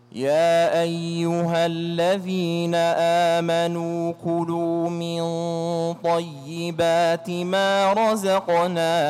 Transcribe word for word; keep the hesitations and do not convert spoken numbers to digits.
يا أيها الذين آمنوا كلوا من طيبات ما رزقناكم